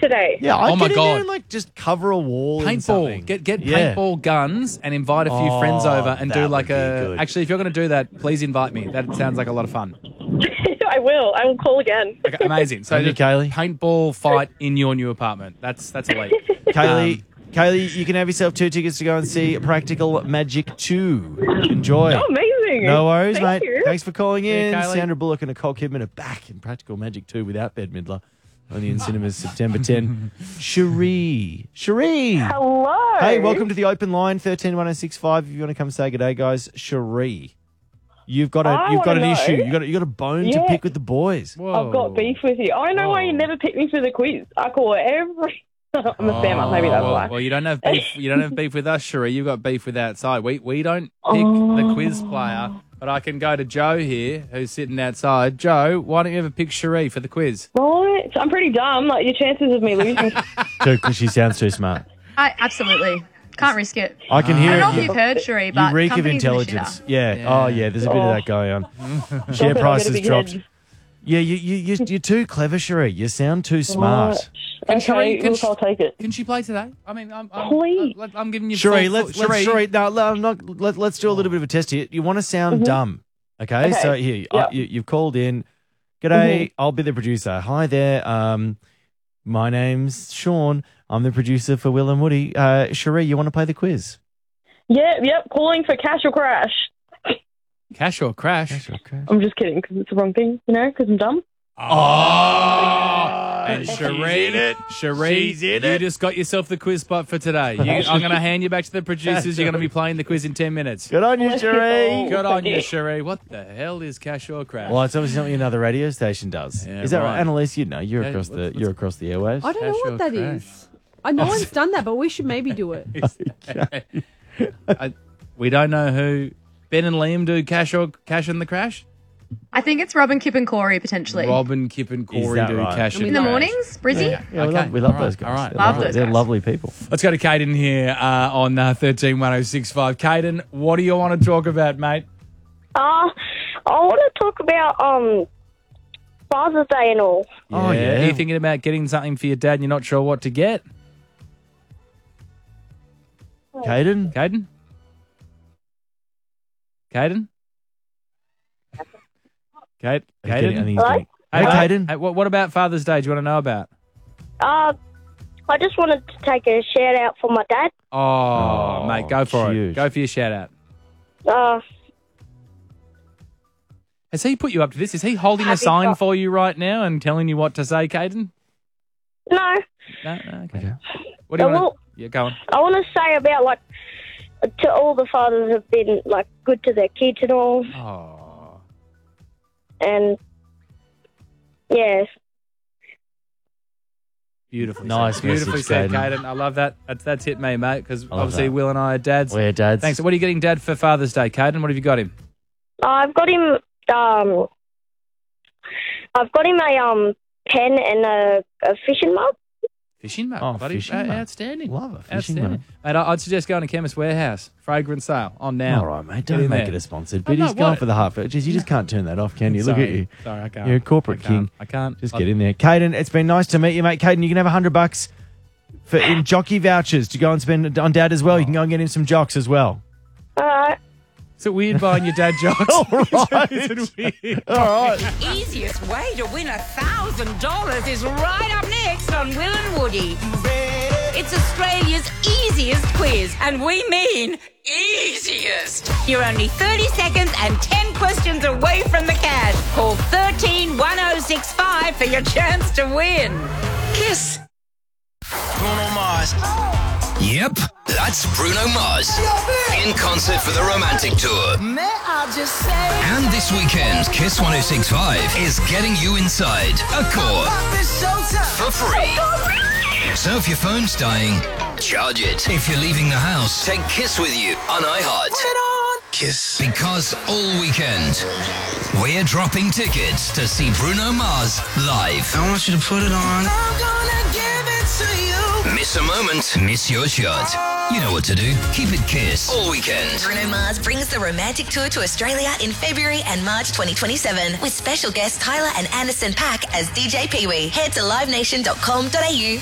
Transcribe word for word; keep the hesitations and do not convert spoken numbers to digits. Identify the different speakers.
Speaker 1: today.
Speaker 2: Yeah, I
Speaker 3: Oh my
Speaker 2: get in
Speaker 3: God.
Speaker 2: there and like just cover a wall. and
Speaker 3: Paintball.
Speaker 2: something.
Speaker 3: Get get
Speaker 2: Yeah.
Speaker 3: paintball guns and invite a few
Speaker 2: Oh,
Speaker 3: friends over and
Speaker 2: that
Speaker 3: do like
Speaker 2: would be
Speaker 3: a.
Speaker 2: good.
Speaker 3: Actually, if you're going to do that, please invite me. That sounds like a lot of fun.
Speaker 1: I will. I will call again.
Speaker 3: Okay, amazing. So
Speaker 2: Thank you,
Speaker 3: just
Speaker 2: Kaylee.
Speaker 3: paintball fight in your new apartment. That's that's elite.
Speaker 2: Kaylee,
Speaker 3: Um,
Speaker 2: Kaylee, you can have yourself two tickets to go and see Practical Magic two. Enjoy.
Speaker 1: Oh, amazing.
Speaker 2: No worries,
Speaker 1: Thank
Speaker 2: mate.
Speaker 1: you.
Speaker 2: Thanks for calling in.
Speaker 3: Yeah, Kaylee.
Speaker 2: Sandra Bullock and Nicole Kidman are back in Practical Magic two without Bette Midler. Only in cinemas September tenth. Cherie. Cherie.
Speaker 1: Hello.
Speaker 2: Hey, welcome to the open line, one three one oh six five. If you want to come say good day, guys. Cherie. You've got a
Speaker 1: I
Speaker 2: you've got an
Speaker 1: wanna know.
Speaker 2: issue. You got a, you got a bone to
Speaker 1: Yeah.
Speaker 2: pick with the boys.
Speaker 3: Whoa.
Speaker 1: I've got beef with you. I know why you
Speaker 3: Whoa.
Speaker 1: never pick me for the quiz. I call it every... I'm a spammer.
Speaker 3: Oh,
Speaker 1: Maybe that's
Speaker 3: well,
Speaker 1: why.
Speaker 3: Well, you don't have beef. You don't have beef with us, Cherie. You've got beef with outside. We we don't pick
Speaker 1: Oh.
Speaker 3: the quiz player, but I can go to Joe here, who's sitting outside. Joe, why don't you ever pick Cherie for the quiz?
Speaker 1: Right. I'm pretty dumb. Like, your chances of me losing...
Speaker 2: Because she sounds too smart.
Speaker 4: I absolutely can't risk it.
Speaker 2: I can
Speaker 4: I
Speaker 2: hear
Speaker 4: don't know
Speaker 2: it.
Speaker 4: if
Speaker 2: You,
Speaker 4: you've heard, Cherie,
Speaker 2: you
Speaker 4: but
Speaker 2: reek of
Speaker 4: companies are the
Speaker 2: intelligence.
Speaker 4: shitter.
Speaker 2: Yeah.
Speaker 3: Yeah.
Speaker 2: Oh, yeah. There's a bit of that going on. Share
Speaker 1: Stop it, I'll get a
Speaker 2: prices
Speaker 1: big
Speaker 2: dropped.
Speaker 1: head.
Speaker 2: Yeah, you, you, you, you're too clever, Cherie. You sound too smart.
Speaker 3: Can
Speaker 1: Okay,
Speaker 3: Cherie- can
Speaker 1: look,
Speaker 3: she-
Speaker 1: I'll take it.
Speaker 3: Can she play today? I mean, I'm, I'm,
Speaker 1: Please.
Speaker 3: I'm, I'm giving you.
Speaker 2: Cherie,
Speaker 3: full-
Speaker 2: let's,
Speaker 3: full-
Speaker 2: let's, Cherie, no, no, I'm not, let, let's do a little bit of a test here. You want to sound dumb, okay?
Speaker 1: Mm-hmm. Okay.
Speaker 2: So here,
Speaker 1: Yeah.
Speaker 2: uh, you, you've called in. G'day,
Speaker 1: Mhm.
Speaker 2: I'll be the producer. Hi there. Um, my name's Sean. I'm the producer for Will and Woody. Uh, Cherie, you want to play the quiz?
Speaker 1: Yeah, yep. Calling for cash or crash.
Speaker 3: Cash or crash?
Speaker 2: Yes, okay.
Speaker 1: I'm just kidding because it's the wrong thing, you know, because I'm dumb.
Speaker 3: Oh, and
Speaker 2: She's
Speaker 3: Cherie,
Speaker 2: in it.
Speaker 3: Cherie,
Speaker 2: She's in
Speaker 3: you
Speaker 2: it.
Speaker 3: just got yourself the quiz spot for today. You, I'm going to hand you back to the producers. You're going to be playing the quiz in ten minutes.
Speaker 2: Good on you, Cherie.
Speaker 3: Good on you, Cherie. What the hell is cash or crash?
Speaker 2: Well, it's obviously something another radio station does.
Speaker 3: Yeah,
Speaker 2: is that right,
Speaker 3: right.
Speaker 2: Annalise? You know, you're
Speaker 3: Yeah,
Speaker 2: across the
Speaker 3: what's-
Speaker 2: you're across the airwaves.
Speaker 5: I don't know
Speaker 3: Cash or
Speaker 5: what that
Speaker 3: crash?
Speaker 5: is. I know one's done that, but we should maybe do it.
Speaker 3: I, we don't know who. Ben and Liam do cash or cash and the crash.
Speaker 4: I think it's Robin, Kip, and Corey potentially.
Speaker 3: Robin, Kip, and Corey
Speaker 2: that
Speaker 3: do
Speaker 2: right?
Speaker 3: cash and
Speaker 4: In the
Speaker 3: crash.
Speaker 4: mornings, Brizzy?
Speaker 2: Yeah, we
Speaker 3: Okay,
Speaker 2: love, we love
Speaker 3: all right,
Speaker 2: those guys.
Speaker 3: all right.
Speaker 2: They're,
Speaker 4: Love
Speaker 2: lovely.
Speaker 4: those
Speaker 2: They're
Speaker 4: guys.
Speaker 2: lovely people.
Speaker 3: Let's go to Caden here uh, on uh, thirteen one oh six five. Caden, what do you want to talk about, mate?
Speaker 6: Uh, I want to talk about um Father's Day and all.
Speaker 2: Oh, yeah.
Speaker 3: Are you thinking about getting something for your dad and you're not sure what to get?
Speaker 2: Caden?
Speaker 3: Caden? Caden? Kate?
Speaker 2: I think he's
Speaker 3: Caden?
Speaker 2: getting-
Speaker 3: Hey,
Speaker 2: Hey,
Speaker 3: mate,
Speaker 2: Caden.
Speaker 3: hey, what, what about Father's Day? Do you want to know about?
Speaker 6: Uh, I just wanted to take a shout out for my dad.
Speaker 3: Oh,
Speaker 2: Oh,
Speaker 3: mate, go for
Speaker 2: huge.
Speaker 3: it. Go for your shout out.
Speaker 6: Uh,
Speaker 3: Has he put you up to this? Is he holding a
Speaker 6: Happy
Speaker 3: sign
Speaker 6: Fa-
Speaker 3: for you right now and telling you what to say, Caden?
Speaker 6: no,
Speaker 3: No, no, okay.
Speaker 2: Okay.
Speaker 3: What do you
Speaker 6: Uh,
Speaker 3: want?
Speaker 6: well-
Speaker 3: Yeah, go on.
Speaker 6: I want to say about like to all the fathers have been like good to their kids and all,
Speaker 3: Oh,
Speaker 6: and yes,
Speaker 3: beautifully
Speaker 2: Nice
Speaker 3: said. Beautifully
Speaker 2: message,
Speaker 3: said,
Speaker 2: Caden.
Speaker 3: Caden. I love that. That's that's it, me, mate. Because
Speaker 2: love
Speaker 3: obviously
Speaker 2: that.
Speaker 3: Will and I are dads.
Speaker 2: We're dads.
Speaker 3: Thanks. What are you getting Dad for Father's Day, Caden? What have you got him?
Speaker 6: I've got him. Um, I've got him a um pen and a, a fishing mug.
Speaker 3: Fishing mug.
Speaker 2: Oh,
Speaker 3: buddy.
Speaker 2: fishing
Speaker 3: Uh,
Speaker 2: mug.
Speaker 3: Outstanding.
Speaker 2: Love a fishing
Speaker 3: Outstanding.
Speaker 2: mug.
Speaker 3: Mate, I- I'd suggest going to Chemist Warehouse. Fragrance sale on now.
Speaker 2: All right, mate.
Speaker 3: Get
Speaker 2: Don't
Speaker 3: in
Speaker 2: make
Speaker 3: there.
Speaker 2: it a sponsored
Speaker 3: Oh,
Speaker 2: bid.
Speaker 3: no,
Speaker 2: He's going
Speaker 3: what?
Speaker 2: for the half. Just, you just can't turn that off, can you? Look
Speaker 3: Sorry.
Speaker 2: at you.
Speaker 3: Sorry, I can't.
Speaker 2: You're a corporate
Speaker 3: I can't.
Speaker 2: king.
Speaker 3: I can't.
Speaker 2: Just
Speaker 3: I-
Speaker 2: get in there. Caden, it's been nice to meet you, mate. Caden, you can have a hundred bucks for in jockey vouchers to go and spend on Dad as well. You can go and get him some jocks as well.
Speaker 6: All right.
Speaker 3: Is it weird buying your dad jocks?
Speaker 2: All right.
Speaker 3: Is it weird?
Speaker 2: All right.
Speaker 7: Easiest way to win a thousand dollars is right up next on Will and Woody. It's Australia's easiest quiz, and we mean easiest. You're only thirty seconds and ten questions away from the cash. Call thirteen one oh six five for your chance to win. Kiss.
Speaker 8: Bruno Mars. Yep, that's Bruno Mars. In concert for the Romantic Tour. And this weekend, Kiss one oh six five is getting you inside Accor for free. So if your phone's dying, charge it. If you're leaving the house, take Kiss with you on iHeart. Kiss. Because all weekend, we're dropping tickets to see Bruno Mars live. I want you to put it on. I'm gonna give it to you. Miss a moment, miss your shot. You know what to do. Keep it Kiss all weekend.
Speaker 9: Bruno Mars brings the Romantic Tour to Australia in February and March twenty twenty-seven with special guests Tyler and Anderson .Paak as D J Pee Wee. Head to live nation dot com dot a u